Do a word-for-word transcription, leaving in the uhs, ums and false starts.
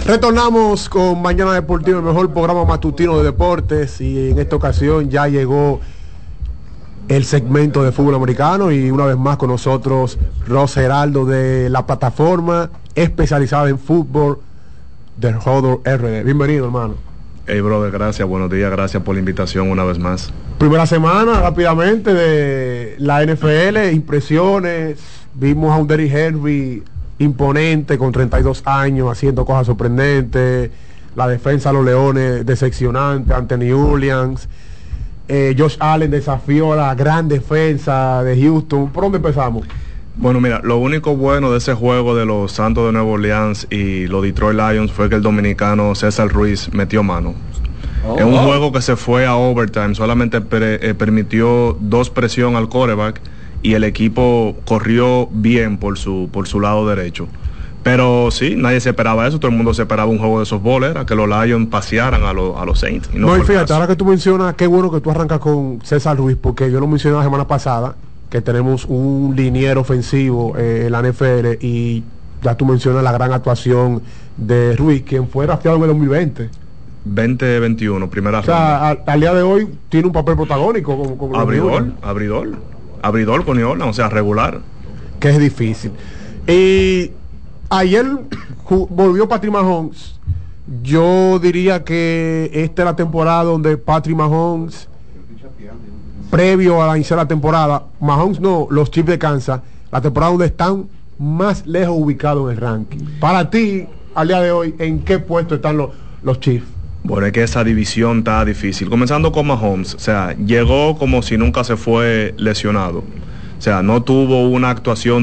Retornamos con Mañana Deportiva, el mejor programa matutino de deportes, y en esta ocasión ya llegó el segmento de fútbol americano y una vez más con nosotros Ros Geraldo de la plataforma especializada en fútbol de Rodor R D. Bienvenido, hermano. Hey, brother, gracias, buenos días, gracias por la invitación una vez más. Primera semana rápidamente de la N F L, impresiones. Vimos a un Derrick Henry imponente con treinta y dos años haciendo cosas sorprendentes, la defensa de los Leones decepcionante ante New Orleans. eh, Josh Allen desafió a la gran defensa de Houston. ¿Por dónde empezamos? Bueno, mira, lo único bueno de ese juego de los Santos de Nueva Orleans y los Detroit Lions fue que el dominicano César Ruiz metió mano. Oh, en un oh. juego que se fue a overtime, solamente pre, eh, permitió dos presión al quarterback y el equipo corrió bien por su por su lado derecho. Pero sí, nadie se esperaba eso, todo el mundo se esperaba un juego de softball, era que los Lions pasearan a, lo, a los Saints. Y no, no y fíjate, ahora que tú mencionas, qué bueno que tú arrancas con César Ruiz, porque yo lo mencioné la semana pasada, que tenemos un liniero ofensivo eh, en la N F L, y ya tú mencionas la gran actuación de Ruiz, quien fue drafteado en el dos mil veinte. veinte veintiuno, primera ronda. O sea, al, al día de hoy tiene un papel protagónico con, con abridor, abridor, abridor con New Orleans, o sea, regular. Que es difícil. Y ayer volvió Patrick Mahomes. Yo diría que esta es la temporada donde Patrick Mahomes, previo a iniciar la temporada, Mahomes no, los Chiefs de Kansas, la temporada donde están más lejos ubicados en el ranking. Para ti, al día de hoy, ¿en qué puesto están los, los Chiefs? Bueno, es que esa división está difícil. Comenzando con Mahomes, o sea, llegó como si nunca se fue lesionado. O sea, no tuvo una actuación